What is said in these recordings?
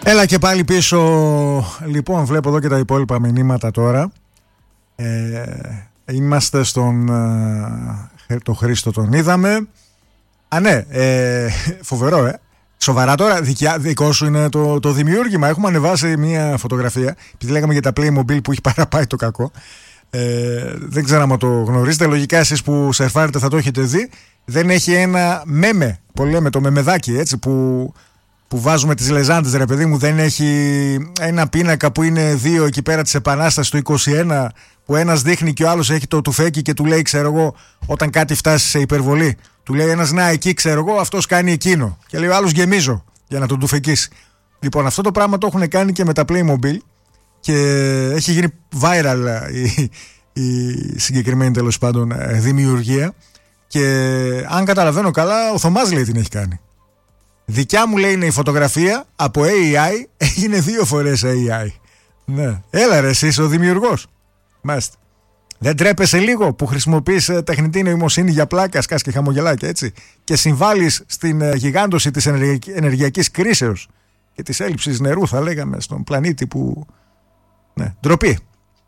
Έλα και πάλι πίσω. Λοιπόν, βλέπω εδώ και τα υπόλοιπα μηνύματα τώρα. Είμαστε στον το Χρήστο, τον είδαμε. Α, ναι, φοβερό, Σοβαρά τώρα, δικό σου είναι το δημιούργημα. Έχουμε ανεβάσει μια φωτογραφία, επειδή λέγαμε για τα Playmobil που έχει παραπάει το κακό. Δεν ξέρω αν το γνωρίζετε. Λογικά εσείς που σερφάρετε θα το έχετε δει. Δεν έχει ένα μέμε, που λέμε το μεμεδάκι, έτσι, που βάζουμε τις λεζάντες, ρε παιδί μου. Δεν έχει ένα πίνακα που είναι δύο εκεί πέρα της Επανάστασης του 21, που ένας δείχνει και ο άλλος έχει το τουφέκι και του λέει, ξέρω εγώ, όταν κάτι φτάσει σε υπερβολή, του λέει ένας, να, εκεί ξέρω εγώ, αυτός κάνει εκείνο. Και λέει ο άλλος, γεμίζω, για να τον τουφεκίσει. Λοιπόν, αυτό το πράγμα το έχουν κάνει και με τα Playmobil και έχει γίνει viral η συγκεκριμένη, τέλος πάντων, δημιουργία. Και αν καταλαβαίνω καλά, ο Θωμάς λέει την έχει κάνει. Δικιά μου, λέει, είναι η φωτογραφία από AI, έγινε 2 φορές AI. Ναι. Έλα ρε, εσύ είσαι ο δημιουργός. Μάλιστα. Δεν τρέπεσαι λίγο που χρησιμοποιείς τεχνητή νοημοσύνη για πλάκα, σκάς και χαμογελάκια, έτσι, και συμβάλλεις στην γιγάντωση της ενεργειακής κρίσεως και της έλλειψης νερού, θα λέγαμε, στον πλανήτη που... Ναι, ντροπή.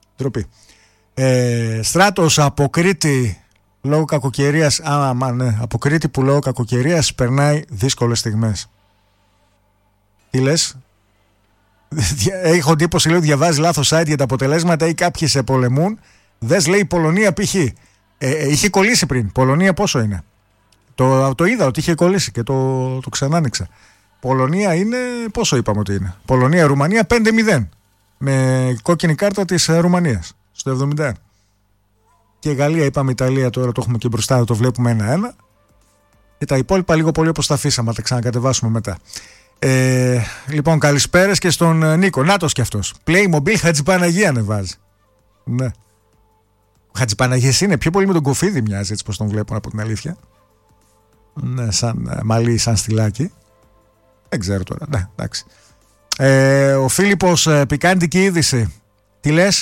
Στράτος από Κρήτη λόγω κακοκαιρίας. Ναι, από Κρήτη που λόγω κακοκαιρίας περνάει δύσκολες στιγμές. Τι λες? Έχω εντύπωση, λέει, διαβάζει λάθος site για τα αποτελέσματα ή κάποιοι σε πολεμούν. Δες, λέει, η Πολωνία π.χ. Είχε κολλήσει πριν. Πολωνία πόσο είναι? Το είδα ότι είχε κολλήσει και το ξανά άνοιξα. Πολωνία είναι, πόσο είπαμε ότι είναι? Πολωνία-Ρουμανία 5-0 με κόκκινη κάρτα της Ρουμανίας στο 71. Και Γαλλία, είπαμε, Ιταλία, τώρα το έχουμε και μπροστά, το βλέπουμε 1-1. Και τα υπόλοιπα λίγο πολύ όπως τα αφήσαμε, τα ξανακατεβάσουμε μετά. Λοιπόν, καλησπέρες και στον Νίκο. Νάτος κι αυτός. Playmobil Χατζηπαναγία ανεβάζει. Ναι. Ο Χατζηπαναγίας είναι πιο πολύ με τον Κοφίδη, μοιάζει, έτσι πως τον βλέπω, από την αλήθεια. Ναι, σαν μαλλί, σαν στυλάκι. Δεν ξέρω τώρα. Ναι, εντάξει. Ο Φίλιππος, πικάντικη είδηση. Τι λες?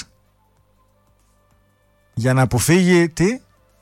Για να αποφύγει τι?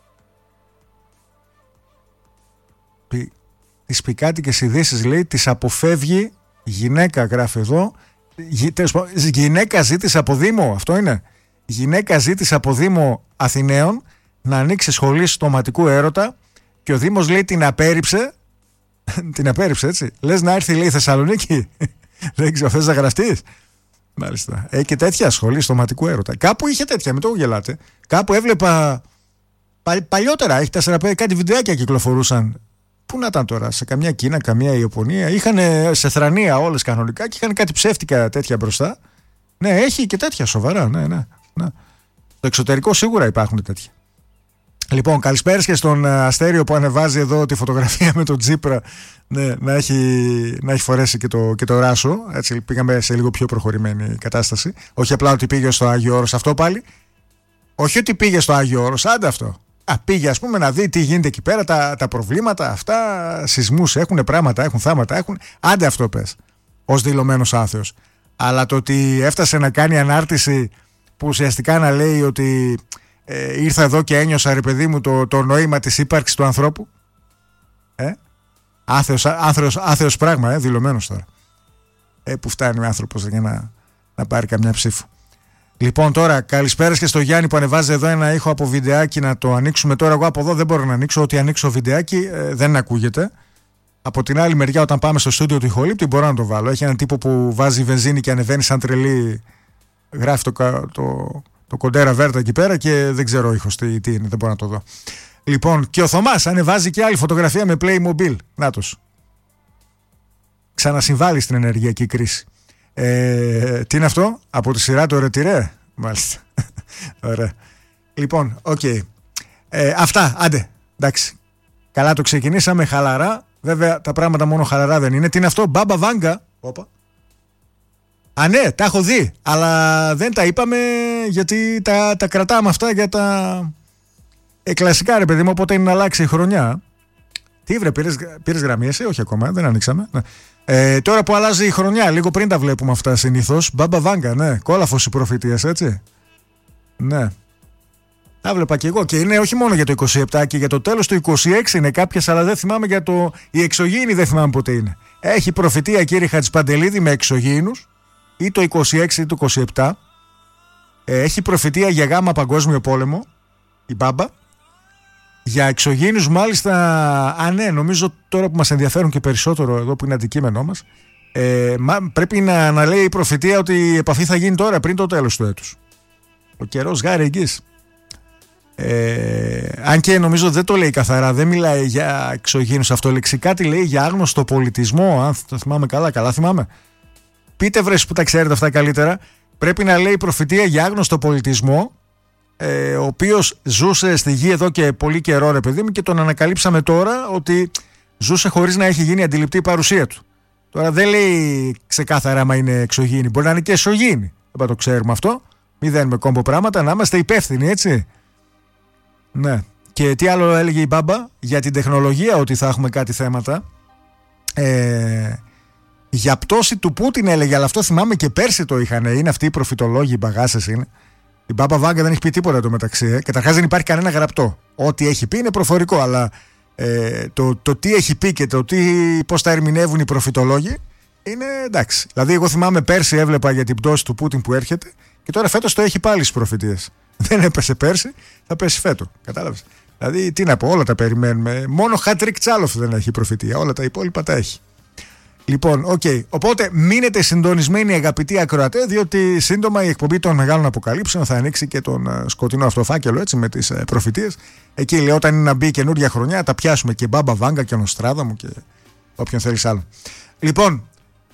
Τις πικάντικες ειδήσεις, λέει, τις αποφεύγει γυναίκα, γράφει εδώ. Γυναίκα ζήτησε από Δήμο, αυτό είναι. Γυναίκα ζήτησε από Δήμο Αθηναίων να ανοίξει σχολή στοματικού έρωτα και ο Δήμος, λέει, την απέρριψε. Την απέρριψε, έτσι. Λες να έρθει, λέει, Θεσσαλονίκη? Δεν ξέρω, θες να γραφτείς? Μάλιστα. Έχει και τέτοια σχολή στοματικού έρωτα. Κάπου είχε τέτοια, μην το γελάτε. Κάπου έβλεπα παλιότερα, έχει 4-5 κάτι βιντεάκια κυκλοφορούσαν. Πού να ήταν τώρα, σε καμιά Κίνα, καμιά Ιαπωνία. Είχαν σε θρανία όλες κανονικά και είχαν κάτι ψεύτικα τέτοια μπροστά. Ναι, έχει και τέτοια σοβαρά. Ναι. Στο εξωτερικό σίγουρα υπάρχουν τέτοια. Λοιπόν, καλησπέρας και στον Αστέριο που ανεβάζει εδώ τη φωτογραφία με τον Τσίπρα. Ναι, να έχει φορέσει και το ράσο. Έτσι, πήγαμε σε λίγο πιο προχωρημένη κατάσταση. Όχι απλά ότι πήγε στο Άγιο Όρος, αυτό πάλι. Όχι ότι πήγε στο Άγιο Όρος, άντε αυτό. Πήγε, ας πούμε, να δει τι γίνεται εκεί πέρα, τα προβλήματα αυτά, σεισμούς έχουν, πράγματα έχουν, θάματα έχουν. Άντε αυτό πες, ως δηλωμένος άθεος. Αλλά το ότι έφτασε να κάνει ανάρτηση που ουσιαστικά να λέει ότι ήρθα εδώ και ένιωσα, ρε παιδί μου, το νόημα της ύπαρξης του ανθρώπου. Άθεος πράγμα, δηλωμένος τώρα. Που φτάνει ο άνθρωπος για να πάρει καμιά ψήφο. Λοιπόν, τώρα καλησπέρας και στο Γιάννη που ανεβάζει εδώ ένα ήχο από βιντεάκι, να το ανοίξουμε τώρα. Εγώ από εδώ δεν μπορώ να ανοίξω. Ό,τι ανοίξω βιντεάκι δεν ακούγεται. Από την άλλη μεριά, όταν πάμε στο στούντιο του ηχολήπτη, μπορώ να το βάλω. Έχει έναν τύπο που βάζει βενζίνη και ανεβαίνει σαν τρελή. Γράφει το κοντέρα βέρτα εκεί πέρα και δεν ξέρω ο ήχος τι είναι, δεν μπορώ να το δω. Λοιπόν, και ο Θωμάς ανεβάζει και άλλη φωτογραφία με Playmobil. Νάτος. Ξανασυμβάλλει στην ενεργειακή κρίση. Τι είναι αυτό? Από τη σειρά το Ρετυρέ? Μάλιστα. Ωραία. Λοιπόν, οκ. Αυτά, άντε. Εντάξει. Καλά το ξεκινήσαμε, χαλαρά. Βέβαια τα πράγματα μόνο χαλαρά δεν είναι. Τι είναι αυτό? Μπάμπα Βάγκα. Όπα. Α, ναι, τα έχω δει. Αλλά δεν τα είπαμε γιατί τα κρατάμε αυτά για τα κλασικά, ρε παιδί μου. Οπότε είναι να αλλάξει η χρονιά. Τι βρε, πήρες γραμμή εσύ? Όχι ακόμα, δεν ανοίξαμε. Ναι. Τώρα που αλλάζει η χρονιά, λίγο πριν τα βλέπουμε αυτά συνήθως. Μπάμπα Βάγκα, ναι. Κόλαφος οι προφητείες, έτσι. Ναι. Τα βλέπα και εγώ και είναι όχι μόνο για το 27 και για το τέλος του 26 είναι κάποιες, αλλά δεν θυμάμαι για η εξωγήινη, δεν θυμάμαι πότε είναι. Έχει προφητεία, κύριε Χατζηπαντελίδη, με εξωγήινους, ή το 26 ή το 27. Έχει προφητεία για γάμα παγκόσμιο πόλεμο, η μπάμπα. Για εξωγήινους μάλιστα, ναι, νομίζω τώρα που μας ενδιαφέρουν και περισσότερο εδώ που είναι αντικείμενό μας, πρέπει να λέει η προφητεία ότι η επαφή θα γίνει τώρα, πριν το τέλος του έτους. Ο καιρός γάρε εγγύς. Αν και νομίζω δεν το λέει καθαρά, δεν μιλάει για εξωγήινους αυτολεξικά, τι λέει για άγνωστο πολιτισμό, αν το θυμάμαι καλά θυμάμαι. Πείτε βρες που τα ξέρετε αυτά καλύτερα. Πρέπει να λέει η προφητεία για άγνωστο πολιτισμό, ο οποίος ζούσε στη γη εδώ και πολύ καιρό, ρε παιδί μου, και τον ανακαλύψαμε τώρα ότι ζούσε χωρίς να έχει γίνει αντιληπτή η παρουσία του. Τώρα δεν λέει ξεκάθαρα άμα είναι εξωγήινη, μπορεί να είναι και εσωγήινη, δεν το ξέρουμε αυτό. Μην δένουμε κόμπο πράγματα, να είμαστε υπεύθυνοι, έτσι. Ναι. Και τι άλλο έλεγε η μπάμπα για την τεχνολογία, ότι θα έχουμε κάτι θέματα. Για πτώση του Πούτιν έλεγε, αλλά αυτό θυμάμαι και πέρσι το είχαν. Είναι αυτοί οι προφητολόγοι, οι μπαγάσες είναι. Η μπάμπα Βάγκα δεν έχει πει τίποτα το μεταξύ. Καταρχάς δεν υπάρχει κανένα γραπτό. Ό,τι έχει πει είναι προφορικό, αλλά το τι έχει πει και το πώς τα ερμηνεύουν οι προφητολόγοι είναι εντάξει. Δηλαδή, εγώ θυμάμαι πέρσι έβλεπα για την πτώση του Πούτιν που έρχεται και τώρα φέτος το έχει πάλι στις προφητείες. Δεν έπεσε πέρσι, θα πέσει φέτο. Κατάλαβες. Δηλαδή, τι να πω, όλα τα περιμένουμε. Μόνο Χατρίκ Τσάλοφ δεν έχει προφητεία. Όλα τα υπόλοιπα τα έχει. Λοιπόν, οπότε μείνετε συντονισμένοι, αγαπητοί ακροατές, διότι σύντομα η εκπομπή των μεγάλων αποκαλύψεων θα ανοίξει και τον σκοτεινό αυτό φάκελο, έτσι, με τις προφητείες. Εκεί λέει, όταν είναι να μπει καινούργια χρονιά, τα πιάσουμε και Μπάμπα Βάγκα και Νοστράδαμου και όποιον θέλεις άλλο. Λοιπόν,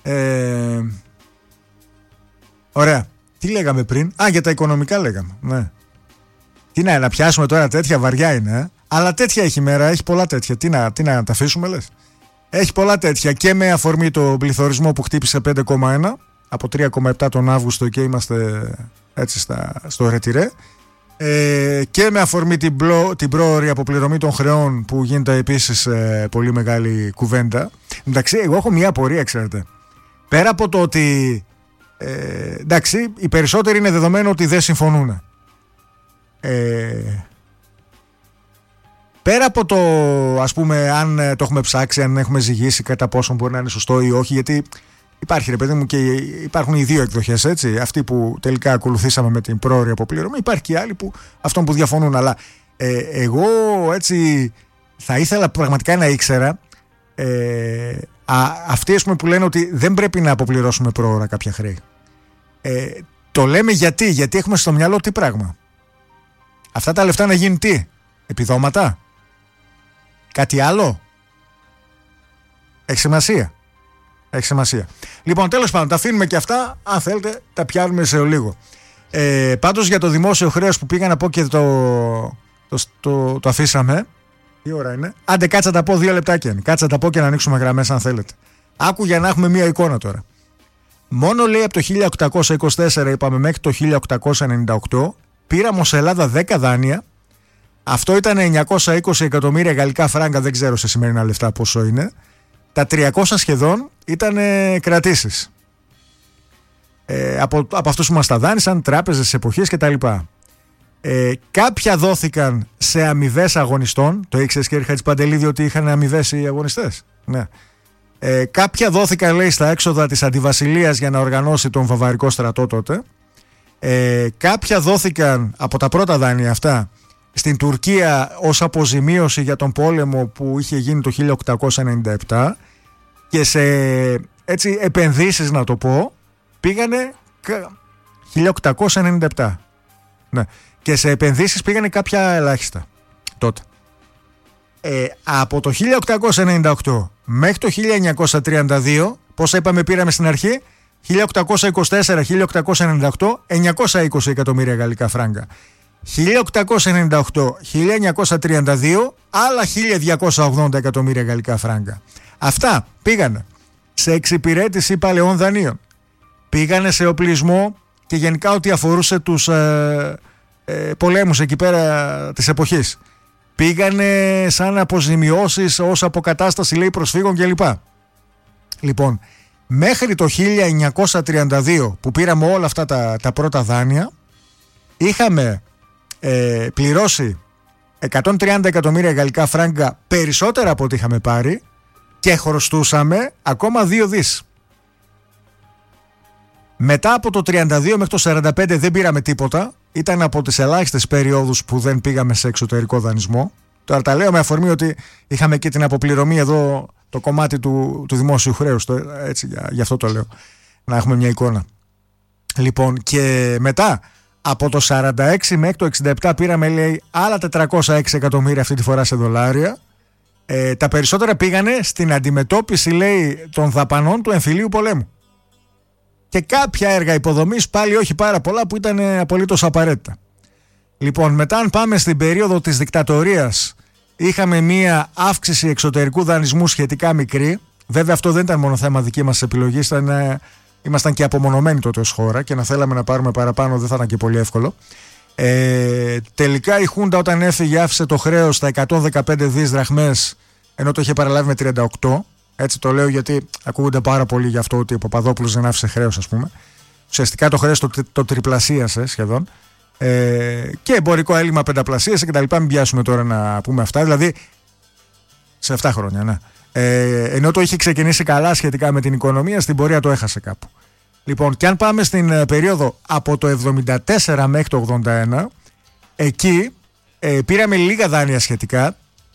ωραία. Τι λέγαμε πριν? Για τα οικονομικά λέγαμε. Ναι. Τι να πιάσουμε τώρα τέτοια, βαριά είναι, αλλά τέτοια έχει η μέρα, έχει πολλά τέτοια. Τι να τα αφήσουμε, λες? Έχει πολλά τέτοια, και με αφορμή το πληθωρισμό που χτύπησε 5,1 από 3,7 τον Αύγουστο και είμαστε έτσι στο ρετυρέ, και με αφορμή την πρόωρη αποπληρωμή των χρεών που γίνεται επίσης πολύ μεγάλη κουβέντα. Εντάξει, εγώ έχω μια απορία, ξέρετε. Πέρα από το ότι εντάξει, οι περισσότεροι είναι δεδομένο ότι δεν συμφωνούν. Πέρα από το, ας πούμε, αν το έχουμε ψάξει, αν έχουμε ζυγίσει κατά πόσο μπορεί να είναι σωστό ή όχι, γιατί υπάρχει, ρε παιδί μου, και υπάρχουν οι δύο εκδοχές, έτσι. Αυτοί που τελικά ακολουθήσαμε με την πρόωρη αποπληρωμή, υπάρχει και άλλοι αυτών που διαφωνούν. Αλλά εγώ έτσι θα ήθελα πραγματικά να ήξερα αυτοί, ας πούμε, που λένε ότι δεν πρέπει να αποπληρώσουμε πρόωρα κάποια χρέη. Το λέμε γιατί έχουμε στο μυαλό τι πράγμα? Αυτά τα λεφτά να γίνουν τι? Επιδόματα? Κάτι άλλο? Έχει σημασία. Λοιπόν, τέλος πάντων, τα αφήνουμε και αυτά. Αν θέλετε, τα πιάνουμε σε λίγο. Πάντως για το δημόσιο χρέος που πήγα να πω και το αφήσαμε. Τι ώρα είναι? Άντε, κάτσα τα πω 2 λεπτάκια. Κάτσα τα πω και να ανοίξουμε γραμμές αν θέλετε. Άκου για να έχουμε μία εικόνα τώρα. Μόνο, λέει, από το 1824, είπαμε, μέχρι το 1898 πήραμε ως Ελλάδα 10 δάνεια. Αυτό ήταν 920 εκατομμύρια γαλλικά φράγκα, δεν ξέρω σε σημερινά λεφτά πόσο είναι. Τα 300 σχεδόν ήταν κρατήσεις. Από αυτούς που μας τα δάνεισαν, τράπεζες της εποχής κτλ. Κάποια δόθηκαν σε αμοιβές αγωνιστών. Το ήξερες, κύριε Χατζηπαντελίδη, ότι είχαν αμοιβές οι αγωνιστές? Ναι. Κάποια δόθηκαν, λέει, στα έξοδα της Αντιβασιλείας για να οργανώσει τον Βαβαρικό στρατό τότε. Κάποια δόθηκαν από τα πρώτα δάνεια αυτά στην Τουρκία ως αποζημίωση για τον πόλεμο που είχε γίνει το 1897, και σε έτσι επενδύσεις, να το πω, πήγανε 1897. Ναι. Και σε επενδύσεις πήγανε κάποια ελάχιστα τότε. Από το 1898 μέχρι το 1932, πόσα είπαμε πήραμε στην αρχή? 1824-1898, 920 εκατομμύρια γαλλικά φράγκα. 1898-1932, άλλα 1280 εκατομμύρια γαλλικά φράγκα. Αυτά πήγανε σε εξυπηρέτηση παλαιών δανείων. Πήγανε σε οπλισμό και γενικά ό,τι αφορούσε τους πολέμους εκεί πέρα της εποχής. Πήγανε σαν αποζημιώσεις ως αποκατάσταση, λέει, προσφύγων κλπ. Λοιπόν, μέχρι το 1932 που πήραμε όλα αυτά τα πρώτα δάνεια, είχαμε πληρώσει 130 εκατομμύρια γαλλικά φράγκα περισσότερα από ό,τι είχαμε πάρει, και χρωστούσαμε ακόμα 2 δις. Μετά από το 32 μέχρι το 45 δεν πήραμε τίποτα. Ήταν από τις ελάχιστες περιόδους που δεν πήγαμε σε εξωτερικό δανεισμό. Τώρα τα λέω με αφορμή ότι είχαμε και την αποπληρωμή εδώ, το κομμάτι του δημόσιου χρέους. Έτσι, γι' αυτό το λέω. Να έχουμε μια εικόνα. Λοιπόν, και μετά από το 46 μέχρι το 67 πήραμε, λέει, άλλα 406 εκατομμύρια αυτή τη φορά σε δολάρια. Τα περισσότερα πήγανε στην αντιμετώπιση, λέει, των δαπανών του εμφυλίου πολέμου. Και κάποια έργα υποδομής, πάλι όχι πάρα πολλά, που ήταν απολύτως απαραίτητα. Λοιπόν, μετά αν πάμε στην περίοδο της δικτατορίας, είχαμε μία αύξηση εξωτερικού δανεισμού σχετικά μικρή. Βέβαια αυτό δεν ήταν μόνο θέμα δική μας επιλογής, ήμασταν και απομονωμένοι τότε ως χώρα και να θέλαμε να πάρουμε παραπάνω δεν θα ήταν και πολύ εύκολο. Τελικά η Χούντα όταν έφυγε άφησε το χρέος στα 115 δις δραχμές, ενώ το είχε παραλάβει με 38. Έτσι το λέω γιατί ακούγονται πάρα πολύ για αυτό ότι ο Παπαδόπουλος δεν άφησε χρέος, ας πούμε. Ουσιαστικά το χρέος το τριπλασίασε σχεδόν. Και εμπορικό έλλειμμα πενταπλασίασε και τα λοιπά. Μην πιάσουμε τώρα να πούμε αυτά. Δηλαδή σε 7 χρόνια, ναι. Ενώ το είχε ξεκινήσει καλά σχετικά με την οικονομία, στην πορεία το έχασε κάπου. Λοιπόν, και αν πάμε στην περίοδο από το 74 μέχρι το 81, εκεί πήραμε λίγα δάνεια σχετικά.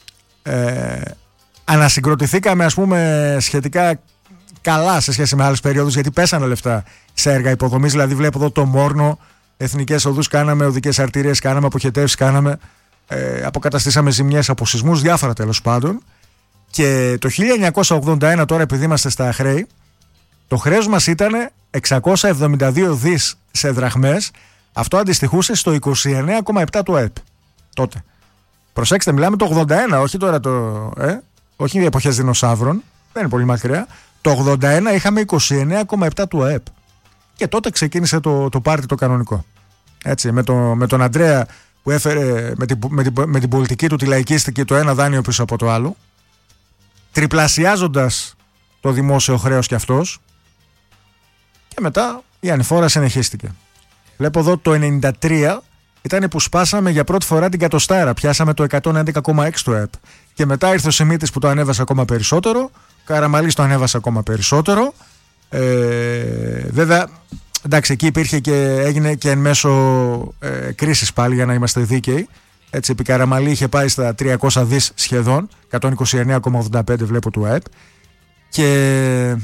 Ανασυγκροτηθήκαμε, ας πούμε, σχετικά καλά σε σχέση με άλλες περίοδους, γιατί πέσανε λεφτά σε έργα υποδομής. Δηλαδή βλέπω εδώ το Μόρνο, εθνικές οδούς κάναμε, οδικές αρτηρίες κάναμε, αποχετεύσεις κάναμε, αποκαταστήσαμε ζημιές από σεισμούς, διάφορα τέλος πάντων. Και το 1981 τώρα, επειδή είμαστε στα χρέη, το χρέος μας ήταν 672 δις σε δραχμές. Αυτό αντιστοιχούσε στο 29,7 του ΑΕΠ τότε. Προσέξτε, μιλάμε το 81, όχι τώρα όχι οι εποχές δεινοσαύρων, δεν είναι πολύ μακριά. Το 81 είχαμε 29,7 του ΑΕΠ. Και τότε ξεκίνησε το πάρτι το κανονικό. Έτσι, με τον Αντρέα που έφερε με την πολιτική του τη λαϊκίστικη το ένα δάνειο πίσω από το άλλο, τριπλασιάζοντας το δημόσιο χρέος κι αυτός, και μετά η ανηφόρα συνεχίστηκε. Βλέπω εδώ το 93 ήταν που σπάσαμε για πρώτη φορά την κατοστάρα, πιάσαμε το 111,6 του ΕΠ. Και μετά ήρθε ο Σιμίτης που το ανέβασε ακόμα περισσότερο, ο Καραμαλής το ανέβασε ακόμα περισσότερο. Βέβαια, εντάξει, εκεί υπήρχε και έγινε και εν μέσω κρίσης πάλι, για να είμαστε δίκαιοι. Έτσι, επί Καραμαλή είχε πάει στα 300 δις σχεδόν, 129,85 βλέπω του ΑΕΠ. Και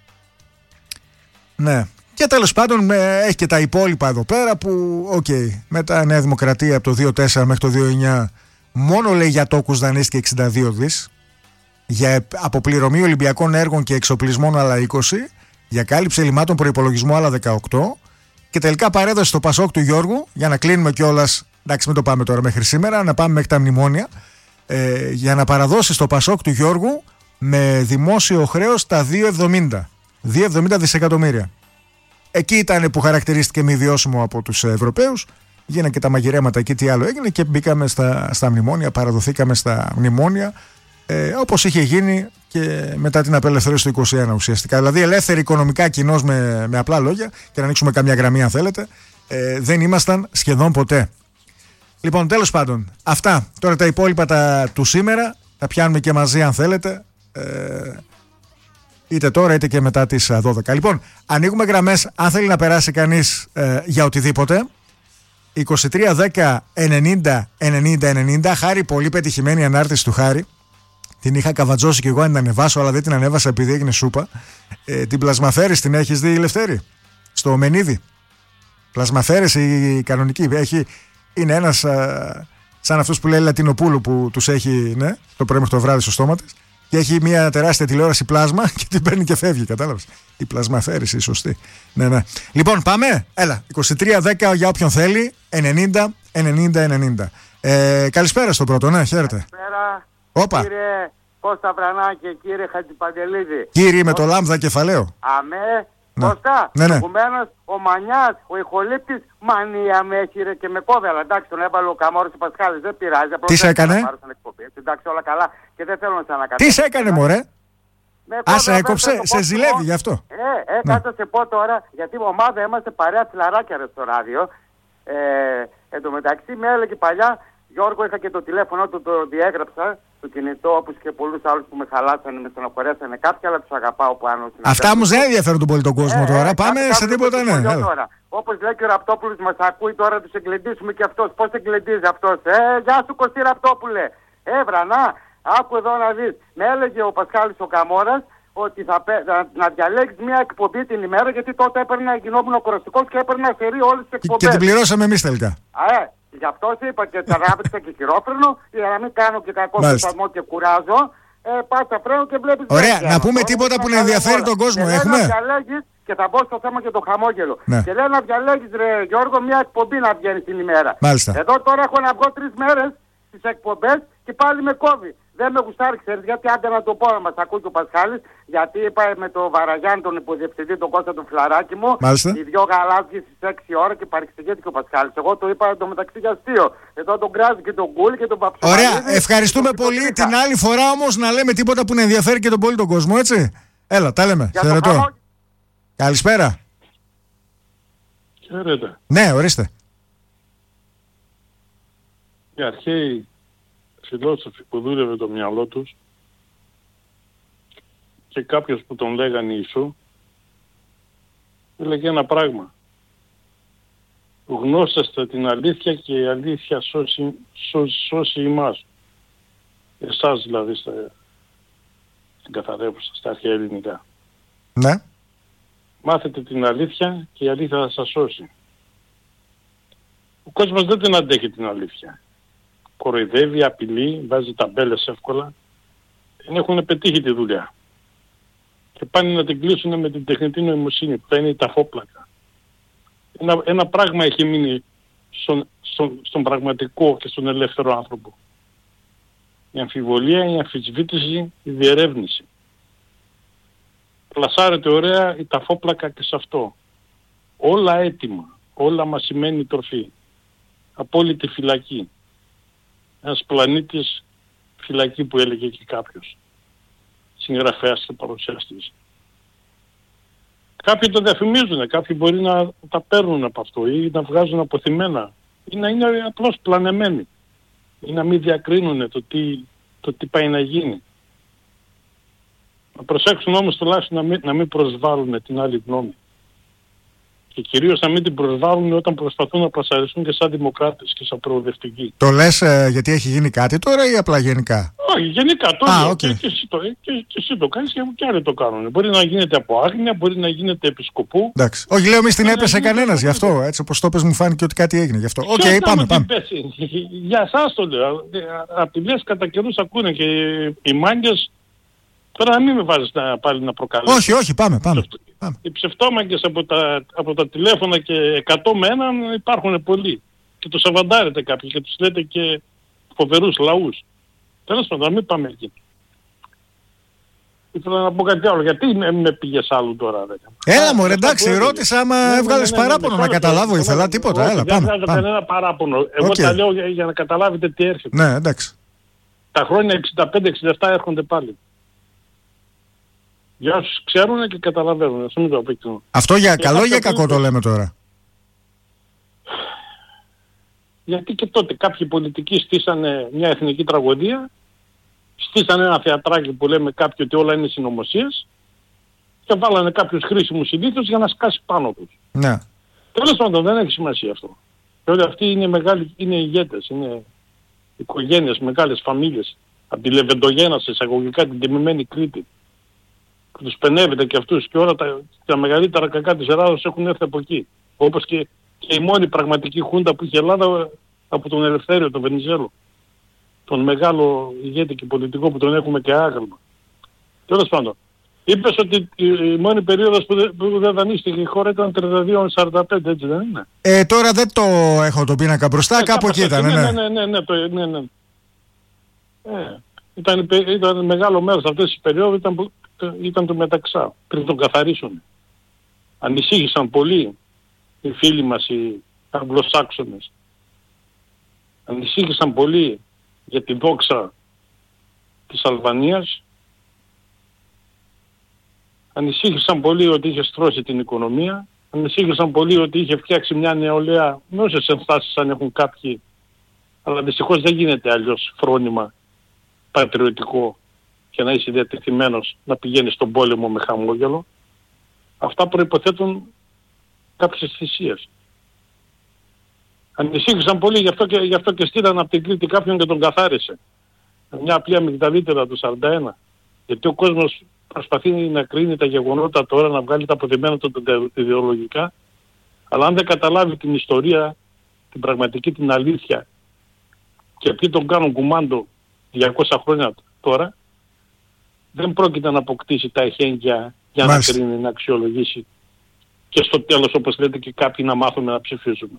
ναι, και τέλος πάντων έχει και τα υπόλοιπα εδώ πέρα που, μετά Νέα Δημοκρατία από το 2004 μέχρι το 2009 μόνο, λέει, για τόκους δανείστηκε 62 δις, για αποπληρωμή Ολυμπιακών έργων και εξοπλισμών άλλα 20, για κάλυψη ελλημάτων προϋπολογισμού άλλα 18, και τελικά παρέδωσε στο Πασόκ του Γιώργου, για να κλείνουμε κιόλας, εντάξει μην το πάμε τώρα μέχρι σήμερα, να πάμε μέχρι τα μνημόνια, για να παραδώσει στο Πασόκ του Γιώργου με δημόσιο χρέος τα 2,70 δισεκατομμύρια. Εκεί ήταν που χαρακτηρίστηκε μη βιώσιμο από τους Ευρωπαίους. Γίνανε και τα μαγειρέματα εκεί, τι άλλο έγινε, και μπήκαμε στα μνημόνια, παραδοθήκαμε στα μνημόνια, όπως είχε γίνει και μετά την απελευθέρωση του 2021 ουσιαστικά. Δηλαδή ελεύθερη οικονομικά, κοινώς με απλά λόγια, και να ανοίξουμε καμιά γραμμή αν θέλετε, δεν ήμασταν σχεδόν ποτέ. Λοιπόν, τέλος πάντων, αυτά. Τώρα τα υπόλοιπα του σήμερα τα πιάνουμε και μαζί αν θέλετε, είτε τώρα είτε και μετά τις 12. Λοιπόν, ανοίγουμε γραμμές αν θέλει να περάσει κανείς για οτιδήποτε. 23 10 90 90. Χάρη, πολύ πετυχημένη ανάρτηση του Χάρη. Την είχα καβατζώσει κι εγώ να την ανεβάσω, αλλά δεν την ανέβασα επειδή έγινε σούπα. Την πλασμαφέρης την έχεις δει, Λευτέρη? Στο Μενίδη. Πλασμαφέρης η κανονική. Είναι ένας σαν αυτούς που λέει Λατινοπούλου που τους έχει, ναι, το πρωί μέχρι το βράδυ στο στόμα της. Και έχει μια τεράστια τηλεόραση πλάσμα και την παίρνει και φεύγει, κατάλαβες. Η πλασμαφέρηση, σωστή. Ναι. Λοιπόν, πάμε. Έλα, 23-10 για όποιον θέλει, 90-90-90. Καλησπέρα στο πρώτο, ναι, χαίρετε. Καλησπέρα, Όπα. κύριε Κώστα Βρανάκη, κύριε Χατζηπαντελίδη. Κύριε με το λάμδα κεφαλαίο. Αμέ, Ναι. Κώστα, Ναι. προηγουμένως ο Μανιάς, ο ηχολήπτης, μανία με έχει ρε, και με κόβελα. Εντάξει, τον έβαλε ο Καμόρος ο Πασχάλης, δεν πειράζει. Τι σε έκανε? Εντάξει, όλα καλά και δεν θέλω να σε ανακατεύω. Τι σε έκανε, μωρέ? Σε έκοψε, σε ζηλεύει γι' αυτό. Κάτσε να σε πω τώρα, γιατί η ομάδα είμαστε παρέα φιλαράκια ρε στο ράδιο. Εν τω μεταξύ με έλεγε παλιά Γιώργο, είχα και το τηλέφωνο του, το διέγραψα, το κινητό, όπως και πολλούς άλλους που με χαλάσανε, με στενοχωρέσανε κάποιοι, αλλά τους αγαπάω πάνω. Αυτά όμως δεν ενδιαφέρουν τον πολύ τον κόσμο τώρα. Πάμε σε τίποτα, ναι. Όπως λέει και ο Ραπτόπουλος, μας ακούει τώρα, τους εγκλεντήσουμε και αυτός. Πώς εγκλεντίζει αυτός? Γεια σου Κωστή Ραπτόπουλε. Βρανά, άκου εδώ να δεις. Με έλεγε ο Πασχάλης ο Καμώρας ότι να διαλέγεις μια εκπομπή την ημέρα, γιατί τότε γινόμουν ο κοραστικός και έπαιρνα σερί όλες τις εκπομπές. Και την πληρώσαμε εμείς τελικά. Γι' αυτό σου είπα και τράβηξα και χειρόφρενο για να μην κάνω και κακό σπασμό και κουράζω. Πάσα φρένο και βλέπεις. Ωραία, να πούμε τίποτα που να ενδιαφέρει τον κόσμο. Έχουμε. Να διαλέγεις, και θα μπω στο θέμα και το χαμόγελο. Ναι. Και λέει να διαλέγεις, ρε Γιώργο, μια εκπομπή να βγαίνει την ημέρα. Μάλιστα. Εδώ τώρα έχω να βγω 3 μέρες στις εκπομπές και πάλι με κόβει. Δεν με γουστάρει, ξέρεις, γιατί άντε να το πω να μας ακούει και ο Πασχάλης, γιατί είπα με τον Βαραγιάννη, τον υποδιευθυντή, τον Κώστα τον Φλαράκι μου, Μάλιστα. οι 2 γαλάζιες στις 6 ώρα και παρεξηγήθηκε ο Πασχάλης. Εγώ το είπα εντωμεταξύ για αστείο. Εδώ τον κράζει και τον Γκούλ και τον Παψομαλίδη. Ωραία, ευχαριστούμε πολύ. Την άλλη φορά όμως να λέμε τίποτα που να ενδιαφέρει και τον πολύ τον κόσμο, έτσι. Έλα, τα λέμε. Χαιρετώ. Καλησπέρα. Χαίρετε. Ναι, ορίστε. Οι αρχαίοι φιλόσοφοι που δούλευε το μυαλό τους και κάποιος που τον λέγανε Ιησού έλεγε ένα πράγμα: γνώσαστε την αλήθεια και η αλήθεια σώσει εμάς. Εσάς δηλαδή στην καθαρεύουσα, στα αρχαία ελληνικά. Ναι. Μάθετε την αλήθεια και η αλήθεια θα σας σώσει. Ο κόσμος δεν την αντέχει την αλήθεια. Κοροϊδεύει, απειλεί, βάζει ταμπέλες εύκολα. Δεν έχουν πετύχει τη δουλειά. Και πάνε να την κλείσουν με την τεχνητή νοημοσύνη που θα είναι η ταφόπλακα. Ένα πράγμα έχει μείνει στον πραγματικό και στον ελεύθερο άνθρωπο. Η αμφιβολία, η αμφισβήτηση, η διερεύνηση. Πλασάρεται ωραία η ταφόπλακα και σε αυτό. Όλα έτοιμα, όλα μας σημαίνει τροφή. Απόλυτη φυλακή. Ένας πλανήτης φυλακή που έλεγε και κάποιος συγγραφέας και παρουσιαστής. Κάποιοι το διαφημίζουν, κάποιοι μπορεί να τα παίρνουν από αυτό ή να βγάζουν αποθυμένα ή να είναι απλώς πλανεμένοι ή να μην διακρίνουν το τι πάει να γίνει. Να προσέξουν όμως τουλάχιστον να μην προσβάλλουν την άλλη γνώμη. Και κυρίως να μην την προσβάλλουν όταν προσπαθούν να πλασαριστούν και σαν δημοκράτες και σαν προοδευτικοί. Το λες γιατί έχει γίνει κάτι τώρα ή απλά γενικά? Όχι, γενικά τώρα. Okay. Και εσύ το κάνεις και άλλοι το κάνουν. Μπορεί να γίνεται από άγνοια, μπορεί να γίνεται επισκοπού. Εντάξει. Όχι, λέω μη στην έπεσε κανένας γι' αυτό. Έτσι όπως το πες μου φάνηκε ότι κάτι έγινε γι' αυτό. Οκ, πάμε. Για εσάς το λέω. Απειλές κατά καιρούς ακούνε και οι μάγκες. Τώρα να μην με βάζεις πάλι να προκαλέσεις. Όχι, πάμε. Οι ψευτόμαγκες από τα τηλέφωνα και 100 με έναν υπάρχουν πολλοί. Και τους αβαντάρετε κάποιοι και τους λέτε και φοβερούς λαούς. Τέλος πάντων, να μην πάμε εκεί. Ήθελα να πω κάτι άλλο. Γιατί με πήγες άλλου τώρα, ρε? Έλα μωρέ, εντάξει, ρώτησα άμα έβγαλες παράπονο να καταλάβω. Ήθελα τίποτα, έλα, πάμε. Δεν βγάζω κανένα παράπονο. Εγώ τα λέω για να καταλάβετε τι έρχεται. Ναι, εντάξει. Τα χρόνια 65-67 έρχονται πάλι. Για όσους ξέρουν και καταλαβαίνουν. Ας μην το απέκτηνω. Αυτό για καλό ή για κακό το λέμε τώρα? Γιατί και τότε κάποιοι πολιτικοί στήσανε μια εθνική τραγωδία, στήσανε ένα θεατράκι που λέμε κάποιοι ότι όλα είναι συνωμοσίες και βάλανε κάποιους χρήσιμους ηλίθους για να σκάσει πάνω τους. Ναι. Τέλος πάντων, δεν έχει σημασία αυτό. Και όλοι αυτοί είναι ηγέτες, είναι οικογένειες, μεγάλες φαμίλιες. Από τη Λεβεντογένα σε εισαγωγικά την τιμημένη Κρήτη. Που τους πενεύεται και αυτούς και όλα τα μεγαλύτερα κακά της Ελλάδος έχουν έρθει από εκεί. Όπως και η μόνη πραγματική χούντα που είχε η Ελλάδα από τον Ελευθέριο, τον Βενιζέλο. Τον μεγάλο ηγέτη και πολιτικό που τον έχουμε και άγαλμα. Τέλος πάντων. Είπες ότι η μόνη περίοδος που δεν δανείστηκε η χώρα ήταν 32-45, έτσι δεν είναι? Τώρα δεν το έχω το πίνακα μπροστά, κάπου εκεί ήταν. Ναι. Ήταν μεγάλο μέρος αυτές τις περίοδους ήταν το μεταξά, πριν τον καθαρίσουν. Ανησύχησαν πολύ οι φίλοι μας οι Αγγλοσάξονες. Ανησύχησαν πολύ για τη δόξα της Αλβανίας. Ανησύχησαν πολύ ότι είχε στρώσει την οικονομία. Ανησύχησαν πολύ ότι είχε φτιάξει μια νεολαία με όσες ενστάσεις αν έχουν κάποιοι Αλλά δυστυχώς δεν γίνεται αλλιώς φρόνημα πατριωτικό και να είσαι διατεθειμένος να πηγαίνεις στον πόλεμο με χαμόγελο. Αυτά προϋποθέτουν κάποιες θυσίες. Ανησύχησαν πολύ, γι' αυτό και στείλαν από την Κρήτη κάποιον και τον καθάρισε. Μια απλή αμυγδαλίτερα του 41. Γιατί ο κόσμος προσπαθεί να κρίνει τα γεγονότα τώρα, να βγάλει τα αποδημένα του ιδεολογικά, αλλά αν δεν καταλάβει την ιστορία, την πραγματική, την αλήθεια, και ποιοι τον κάνουν κουμάντο 200 χρόνια τώρα, δεν πρόκειται να αποκτήσει τα εχέγγυα για να κρίνει, να αξιολογήσει και στο τέλος, όπως λέτε και κάποιοι, να μάθουμε να ψηφίζουμε.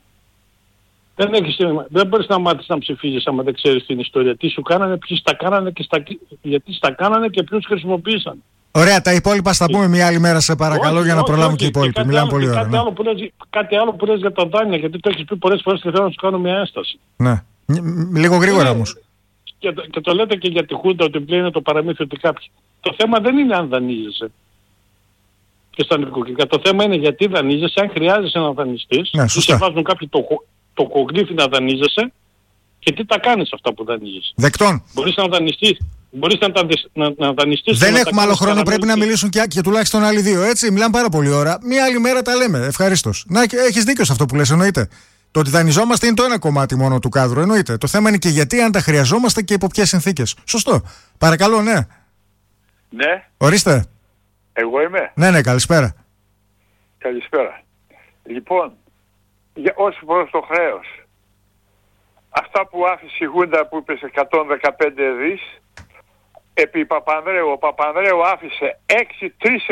Δεν μπορείς να μάθεις να ψηφίζεις άμα δεν ξέρεις την ιστορία. Τι σου κάνανε, ποιοι τα κάνανε και γιατί τα κάνανε και ποιους χρησιμοποίησαν. Ωραία, τα υπόλοιπα θα πούμε μια άλλη μέρα, σε παρακαλώ, για να προλάβουν και οι υπόλοιποι. Μιλάμε πολύ ωραία. Κάτι άλλο που λες για τα δάνεια, γιατί το έχεις πει πολλές φορές και θέλω να σου κάνω μια ένσταση. Ναι. Λίγο γρήγορα όμως. Και το λέτε και για τη Χούντα, ότι πλέον είναι το παραμύθι ότι κάποιοι. Το θέμα δεν είναι αν δανείζεσαι. Και στα νοικοκυριά. Το θέμα είναι γιατί δανείζεσαι, αν χρειάζεσαι να δανειστείς. Ναι, ή σε βάζουν κάποιοι το κογκλήφι να δανείζεσαι και τι τα κάνεις αυτά που δανείζεσαι. Δεκτών. Μπορείς να δανειστείς. Μπορείς να δανειστείς. Δεν έχουμε άλλο χρόνο, πρέπει να μιλήσουν και τουλάχιστον άλλοι δύο. Έτσι, μιλάμε πάρα πολύ ώρα. Μία άλλη μέρα τα λέμε. Ευχαρίστως. Να, έχεις δίκιο σε αυτό που λες, εννοείται. Το ότι δανειζόμαστε είναι το ένα κομμάτι μόνο του κάδρου, εννοείται. Το θέμα είναι και γιατί, αν τα χρειαζόμαστε και υπό ποιες συνθήκες. Σωστό. Παρακαλώ, ναι. Ναι. Ορίστε. Εγώ είμαι. Ναι, καλησπέρα. Καλησπέρα. Λοιπόν, ως προς το χρέος, αυτά που άφησε η Χούντα που είπε 115 δις, επί Παπανδρέου, ο Παπανδρέου άφησε 6-3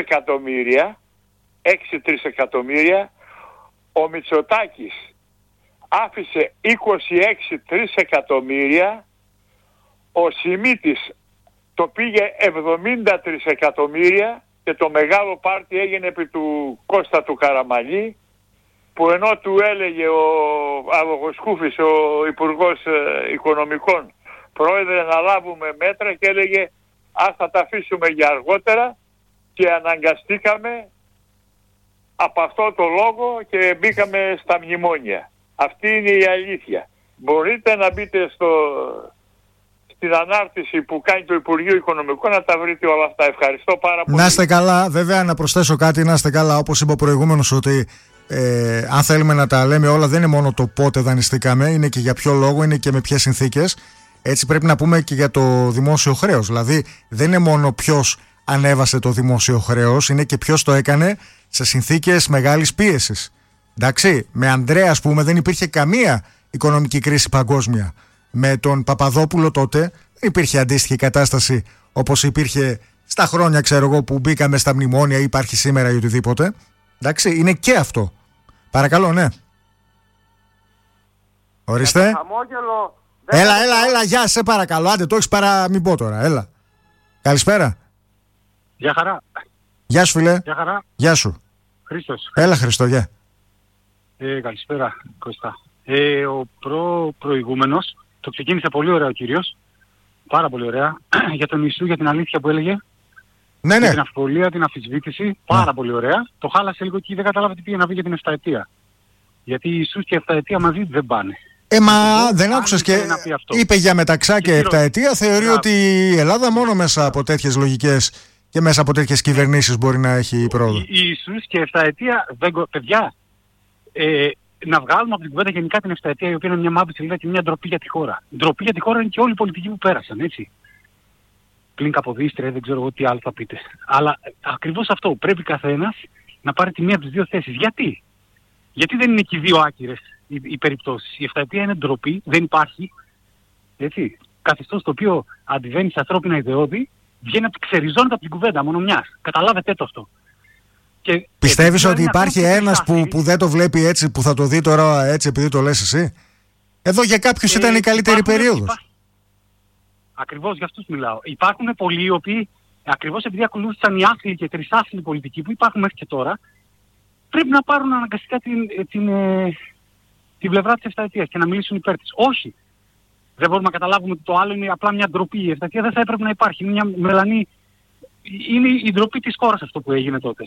εκατομμύρια, ο Μητσοτάκης άφησε 26-3 εκατομμύρια, ο Σιμίτης το πήγε 73 εκατομμύρια και το μεγάλο πάρτι έγινε επί του Κώστα του Καραμανλή, που ενώ του έλεγε ο Αλογοσκούφης, ο Υπουργός Οικονομικών, πρόεδρε να λάβουμε μέτρα, και έλεγε ας θα τα αφήσουμε για αργότερα, και αναγκαστήκαμε από αυτό το λόγο και μπήκαμε στα μνημόνια. Αυτή είναι η αλήθεια. Μπορείτε να μπείτε στην ανάρτηση που κάνει το Υπουργείο Οικονομικών να τα βρείτε όλα αυτά. Ευχαριστώ πάρα πολύ. Να είστε καλά. Βέβαια, να προσθέσω κάτι, να είστε καλά. Όπως είπα προηγούμενος, ότι αν θέλουμε να τα λέμε όλα, δεν είναι μόνο το πότε δανειστήκαμε, είναι και για ποιο λόγο, είναι και με ποιες συνθήκες. Έτσι πρέπει να πούμε και για το δημόσιο χρέος. Δηλαδή, δεν είναι μόνο ποιος ανέβασε το δημόσιο χρέος, είναι και ποιος το έκανε σε συνθήκες μεγάλης πίεσης. Εντάξει, με Ανδρέα, ας πούμε, δεν υπήρχε καμία οικονομική κρίση παγκόσμια. Με τον Παπαδόπουλο τότε δεν υπήρχε αντίστοιχη κατάσταση όπως υπήρχε στα χρόνια, ξέρω εγώ, που μπήκαμε στα μνημόνια ή υπάρχει σήμερα ή οτιδήποτε. Εντάξει, είναι και αυτό. Παρακαλώ, ναι. Ορίστε. Έλα, γεια, σε παρακαλώ. Άντε, το έχεις μην πω τώρα, έλα. Καλησπέρα. Γεια χαρά. Γεια σου, φίλε. Γεια χαρά. Γεια σου. Χρήστος. Έλα, Χριστό, γεια. Καλησπέρα, Κώστα. Ο προηγούμενος το ξεκίνησε πολύ ωραία ο κύριος. Πάρα πολύ ωραία. Για τον Ιησού, για την αλήθεια που έλεγε. Ναι. Για την αμφιβολία, την αμφισβήτηση. Πάρα πολύ ωραία. Το χάλασε λίγο και δεν κατάλαβε τι πήγε να πει για την 7ετία. Γιατί Ιησούς και 7ετία μαζί δεν πάνε. Μα δεν άκουσες και είπε για μεταξά και 7ετία. Θεωρεί ότι η Ελλάδα μόνο μέσα από τέτοιες λογικές και μέσα από τέτοιες κυβερνήσεις μπορεί να έχει πρόοδο. Ιησούς και 7ετία, παιδιά, να βγάλουμε από την κουβέντα γενικά την 7ετία, η οποία είναι μια μαύρη σελίδα και μια ντροπή για τη χώρα. Ντροπή για τη χώρα είναι και όλοι οι πολιτικοί που πέρασαν, έτσι. Πλην Καποδίστρια, δεν ξέρω εγώ τι άλλο θα πείτε. Αλλά ακριβώς αυτό, πρέπει καθένας να πάρει τη μία από τις δύο θέσεις. Γιατί δεν είναι και οι δύο άκυρες οι περιπτώσεις. Η 7ετία είναι ντροπή, δεν υπάρχει. Έτσι. Καθεστώς το οποίο αντιβαίνει σε ανθρώπινα ιδεώδη, βγαίνει ξεριζώνεται από την κουβέντα μόνο μιας. Καταλάβετε το αυτό. Πιστεύεις ότι υπάρχει ένας που δεν το βλέπει έτσι, που θα το δει τώρα έτσι επειδή το λες εσύ? Εδώ για κάποιους ήταν η καλύτερη περίοδος. Ακριβώς για αυτούς μιλάω. Υπάρχουν πολλοί οι οποίοι, ακριβώς επειδή ακολούθησαν οι άθλοι και τρισάθλοι πολιτικοί που υπάρχουν μέχρι και τώρα, πρέπει να πάρουν αναγκαστικά την πλευρά της 7ετίας και να μιλήσουν υπέρ της. Όχι. Δεν μπορούμε να καταλάβουμε ότι το άλλο είναι απλά μια ντροπή. Η 7ετία δεν θα έπρεπε να υπάρχει. Είναι μια μελανή. Είναι η ντροπή της χώρας αυτό που έγινε τότε.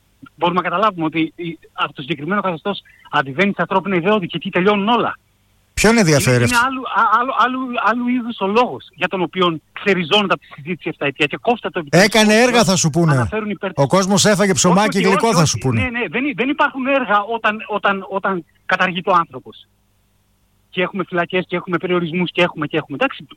Μπορούμε να καταλάβουμε ότι από το συγκεκριμένο καθεστώς αντιβαίνει στα ανθρώπινα ιδεώδη και εκεί τελειώνουν όλα. Ποιον ενδιαφέρει αυτό? Είναι άλλου είδους ο λόγος για τον οποίο ξεριζώνεται από τη συζήτηση 7 ετία και κόφτα το επιτελείο. Έκανε έργα, θα σου πούνε. Ο κόσμος έφαγε ψωμάκι γλυκό, θα σου πούνε. Ναι, δεν υπάρχουν έργα όταν καταργείται ο άνθρωπος. Και έχουμε φυλακές και έχουμε περιορισμούς και έχουμε. Εντάξει,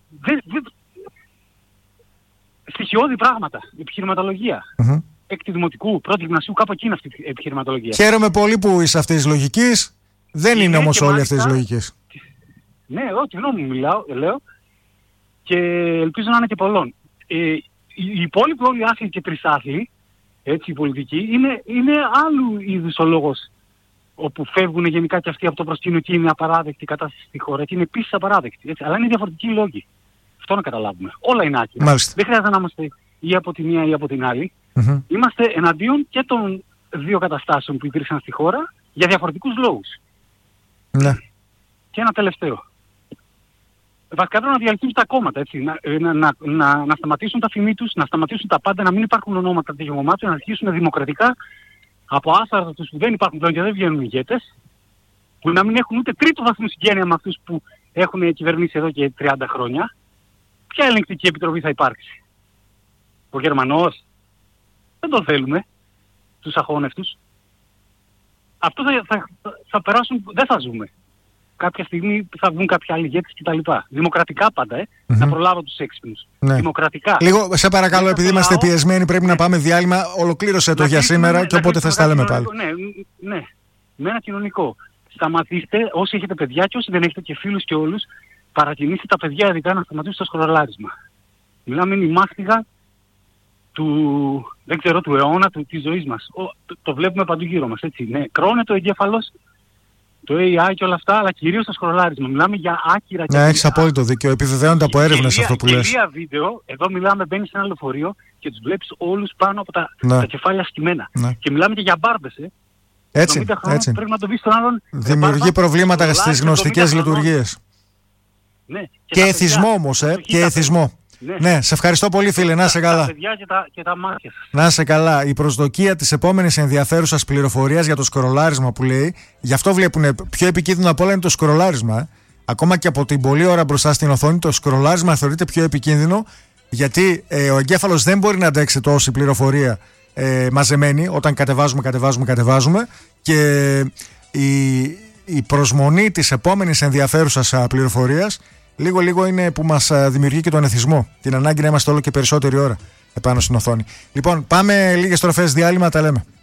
στοιχειώδη πράγματα. Επιχειρηματολογία. Έκτη δημοτικού, πρώτη γυμνασίου, κάπου εκεί είναι αυτή η επιχειρηματολογία. Χαίρομαι πολύ που είσαι αυτής της λογικής. Δεν είναι όμως όλοι αυτές τις λογικές. Ναι, εγώ κοινό μου λέω και ελπίζω να είναι και πολλών. Οι υπόλοιποι όλοι άθλοι και τρισάθλοι, έτσι οι πολιτικοί, είναι άλλου είδους ο λόγος όπου φεύγουν γενικά και αυτοί από το προσκήνιο και είναι απαράδεκτη η κατάσταση στη χώρα και είναι επίσης απαράδεκτη. Έτσι. Αλλά είναι διαφορετικοί λόγοι. Αυτό να καταλάβουμε. Όλα είναι άκυρα. Μάλιστα. Δεν χρειάζεται να είμαστε ή από τη μία ή από την άλλη. Είμαστε εναντίον και των δύο καταστάσεων που υπήρξαν στη χώρα για διαφορετικούς λόγους. Ναι. Και ένα τελευταίο. Βασικά πρέπει να διαλυθούν τα κόμματα, έτσι. Να σταματήσουν τα φημί τους, να σταματήσουν τα πάντα, να μην υπάρχουν ονόματα τέτοιων κομμάτων, να αρχίσουν δημοκρατικά από άσαρα τους που δεν υπάρχουν πλέον και δεν βγαίνουν ηγέτες, που να μην έχουν ούτε τρίτο βαθμού συγγένεια με αυτούς που έχουν κυβερνήσει εδώ και 30 χρόνια. Ποια ελεγκτική επιτροπή θα υπάρξει? Ο Γερμανός? Δεν τον θέλουμε, τους αχώνευτους. Αυτό θα περάσουν, δεν θα ζούμε. Κάποια στιγμή θα βγουν κάποιοι άλλοι ηγέτες κτλ. Δημοκρατικά πάντα, να προλάβω τους έξυπνους. Ναι. Δημοκρατικά. Λίγο, σε παρακαλώ, επειδή είμαστε πιεσμένοι, πρέπει να πάμε διάλειμμα. Ολοκλήρωσε το για σήμερα και όποτε θα τα λέμε πάλι. Ναι, με ένα κοινωνικό. Σταματήστε, όσοι έχετε παιδιά και όσοι δεν έχετε και φίλους και όλους, παρακινήστε τα παιδιά ειδικά να σταματήσουν το σκρολάρισμα. Μιλάμε, είναι η μάστιγα του αιώνα της ζωής μας. Το βλέπουμε παντού γύρω μας, έτσι. Ναι, κρώνεται ο εγκέφαλος, το AI και όλα αυτά, αλλά κυρίως το σκρολάρισμα. Μιλάμε για άκυρα και... Ναι, έχεις απόλυτο δίκιο. Επιβεβαιώνεται από έρευνες αυτό που λες. Κυρία βίντεο, εδώ μιλάμε, μπαίνεις σε ένα λεωφορείο και τους βλέπεις όλους πάνω από τα κεφάλια σκυμμένα. Ναι. Και μιλάμε και για μπάρμπες, Έτσι. Πρέπει να το δεις στον άλλον. Δημιουργεί προβλήματα στις γνωστικές λειτουργίες. Ναι. Και εθισμό όμως, και εθισμό. Ναι, σε ευχαριστώ πολύ, φίλε. Να είσαι καλά. Τα παιδιά και τα μάτια σας. Να είσαι καλά. Η προσδοκία της επόμενης ενδιαφέρουσας πληροφορίας για το σκρολάρισμα που λέει, γι' αυτό βλέπουν πιο επικίνδυνο από όλα είναι το σκρολάρισμα. Ακόμα και από την πολλή ώρα μπροστά στην οθόνη, το σκρολάρισμα θεωρείται πιο επικίνδυνο, γιατί ο εγκέφαλος δεν μπορεί να αντέξει τόση πληροφορία μαζεμένη όταν κατεβάζουμε. Και η προσμονή της επόμενης ενδιαφέρουσας πληροφορίας λίγο είναι που μας δημιουργεί και τον εθισμό. Την ανάγκη να είμαστε όλο και περισσότερη ώρα επάνω στην οθόνη. Λοιπόν, πάμε λίγες στροφές διάλειμμα, τα λέμε.